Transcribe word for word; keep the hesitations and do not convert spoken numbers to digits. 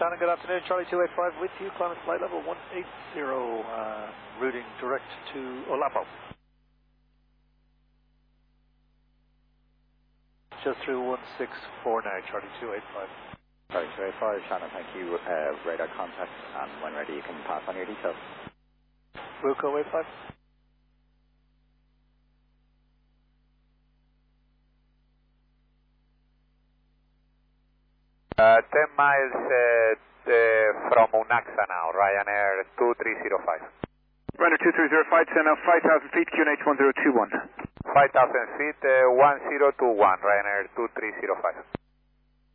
Shannon, good afternoon. Charlie two eight five with you, climate flight level one eighty, uh, routing direct to Olapo. Just through one six four now, Charlie two eight five. Charlie two eight five, Shannon, thank you. Uh, radar contact, and when ready you can pass on your details. Wilco eight five. Uh, ten miles uh, uh, from Unaxa now, Ryanair two three zero five. Ryanair two three zero five, send now five thousand feet, Q N H one zero two one. five thousand feet, uh, one zero two one, Ryanair two three zero five.